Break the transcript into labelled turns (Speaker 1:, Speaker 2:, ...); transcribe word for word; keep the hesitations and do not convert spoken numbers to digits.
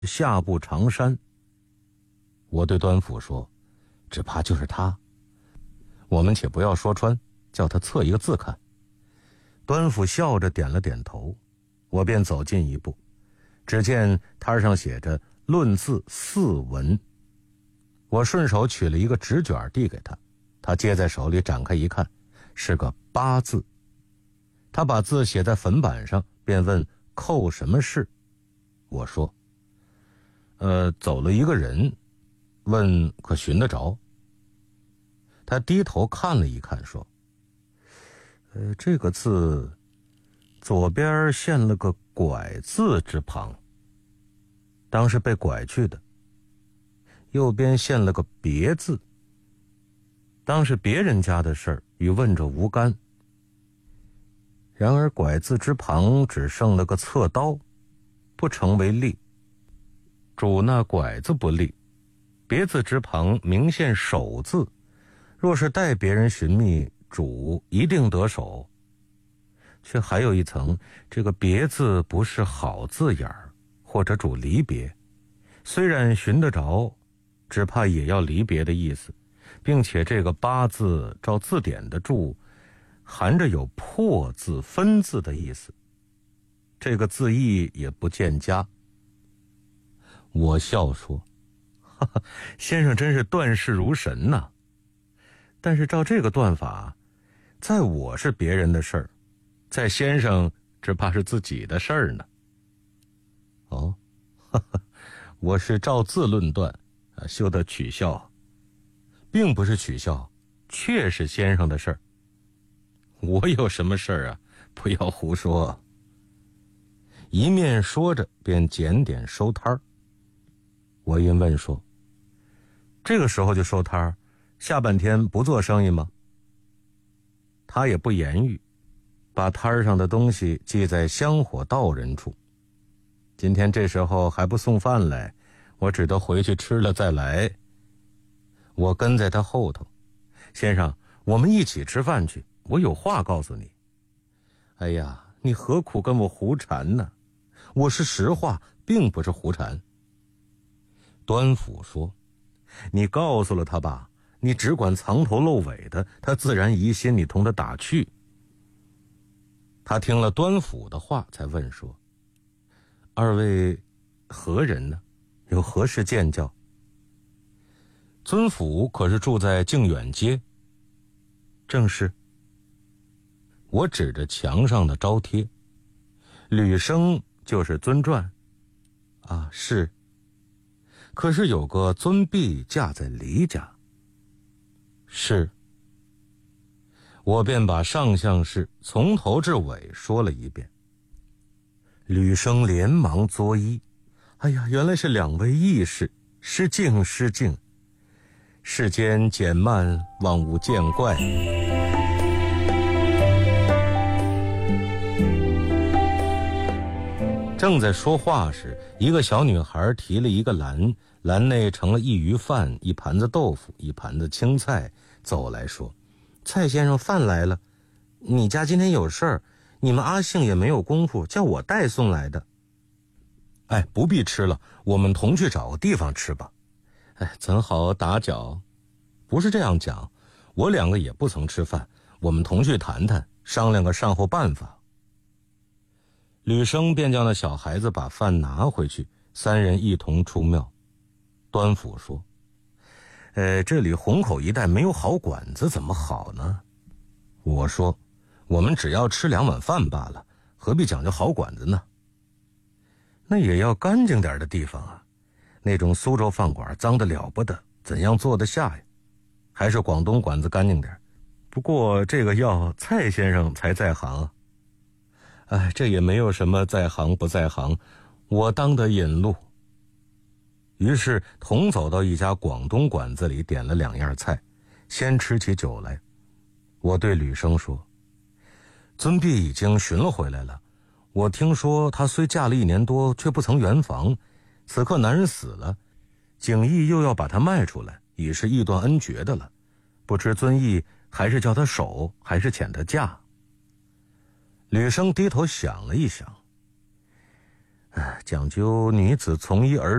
Speaker 1: 下步长衫。我对端府说，只怕就是他，我们且不要说穿，叫他测一个字看。端府笑着点了点头，我便走近一步，只见摊上写着论字四文。我顺手取了一个纸卷递给他，他接在手里展开一看，是个八字。他把字写在粉板上，便问扣什么事。我说呃，走了一个人，问可寻得着。他低头看了一看，说呃，这个字左边现了个拐字之旁，当是被拐去的，右边现了个别字，当是别人家的事儿，与问者无干。然而拐字之旁只剩了个侧刀，不成为利，主那拐字不利，别字之旁明现手字，若是待别人寻觅，主一定得手。却还有一层，这个别字不是好字眼儿，或者主离别，虽然寻得着，只怕也要离别的意思，并且这个八字照字典的注含着有破字分字的意思，这个字义也不见佳。我笑说，哈哈，先生真是断事如神呐、啊！但是照这个断法，在我是别人的事儿，在先生只怕是自己的事儿呢。哦，哈哈，我是照字论断，啊，休得取笑，并不是取笑，确是先生的事儿。我有什么事儿啊？不要胡说。一面说着，便检点收摊儿。我因问说，这个时候就收摊儿，下半天不做生意吗？他也不言语，把摊儿上的东西记在香火道人处。今天这时候还不送饭来，我只得回去吃了再来。我跟在他后头，先生，我们一起吃饭去，我有话告诉你。哎呀，你何苦跟我胡缠呢？我是实话，并不是胡缠。端府说，你告诉了他吧，你只管藏头露尾的，他自然疑心你同他打趣。他听了端府的话，才问说，二位何人呢？有何事见教？尊府可是住在靖远街？正是。我指着墙上的招贴，吕生就是尊传。啊，是。可是有个尊婢嫁在黎家。是。我便把上相事从头至尾说了一遍。吕生连忙作揖，哎呀，原来是两位义士，失敬失敬。世间简慢，万物见怪。正在说话时，一个小女孩提了一个篮，篮内盛了一鱼饭，一盘子豆腐，一盘子青菜，走来说，蔡先生饭来了，你家今天有事儿，你们阿杏也没有功夫，叫我代送来的。哎，不必吃了，我们同去找个地方吃吧。哎，怎好打搅？不是这样讲，我两个也不曾吃饭，我们同去谈谈，商量个善后办法。吕生便叫那小孩子把饭拿回去，三人一同出庙。端府说，呃，这里虹口一带没有好馆子，怎么好呢？我说，我们只要吃两碗饭罢了，何必讲究好馆子呢？那也要干净点的地方啊，那种苏州饭馆脏得了不得，怎样做得下呀？还是广东馆子干净点。不过这个要蔡先生才在行啊。哎，这也没有什么在行不在行，我当得引路。于是同走到一家广东馆子里，点了两样菜，先吃起酒来。我对吕生说，尊婢已经寻了回来了，我听说她虽嫁了一年多，却不曾圆房，此刻男人死了，景义又要把她卖出来，已是义断恩绝的了，不知尊义还是叫她守，还是遣她嫁。吕生低头想了一想， 讲究女子从一而